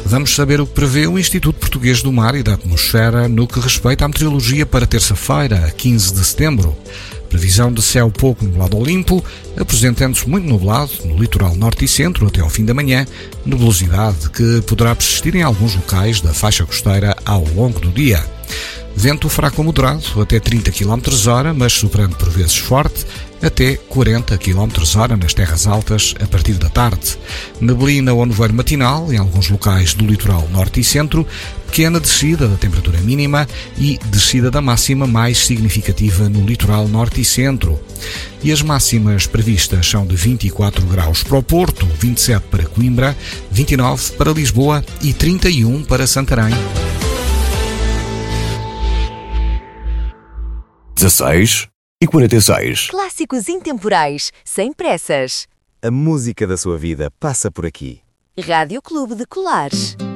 Vamos saber o que prevê o Instituto Português do Mar e da Atmosfera no que respeita à meteorologia para terça-feira, 15 de setembro. Previsão de céu pouco nublado ou limpo, apresentando-se muito nublado no litoral norte e centro até ao fim da manhã, nebulosidade que poderá persistir em alguns locais da faixa costeira ao longo do dia. Vento fraco a moderado, até 30 km/h, mas soprando por vezes forte, até 40 km/h nas terras altas a partir da tarde. Neblina ou nevoeiro matinal em alguns locais do litoral norte e centro, pequena descida da temperatura mínima e descida da máxima mais significativa no litoral norte e centro. E as máximas previstas são de 24 graus para o Porto, 27 para Coimbra, 29 para Lisboa e 31 para Santarém. 16h46. Clássicos intemporais, sem pressas. A música da sua vida passa por aqui. Rádio Clube de Colares.